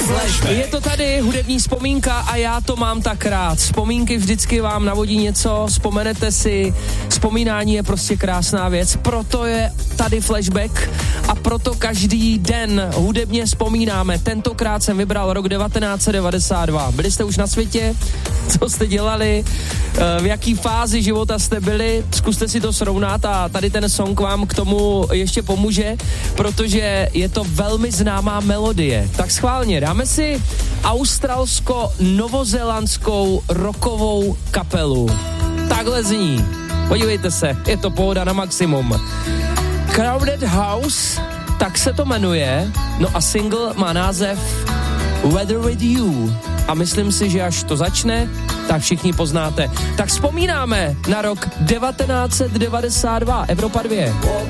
Flashback. Je to tady hudební vzpomínka a já to mám tak rád. Vzpomínky vždycky vám navodí něco, vzpomenete si, vzpomínání je prostě krásná věc, proto je tady Flashback a proto každý den hudebně vzpomínáme. Tentokrát jsem vybral rok 1992. Byli jste už na světě? Co jste dělali? V jaký fázi života jste byli? Zkuste si to srovnat a tady ten song vám k tomu ještě pomůže, protože je to velmi známá melodie. Tak schválně, dáme si australsko-novozélandskou rockovou kapelu. Takhle zní. Podívejte se, je to pohoda na maximum. Crowded House, tak se to jmenuje, no a single má název Weather With You. A myslím si, že až to začne, tak všichni poznáte. Tak vzpomínáme na rok 1992, Evropa 2.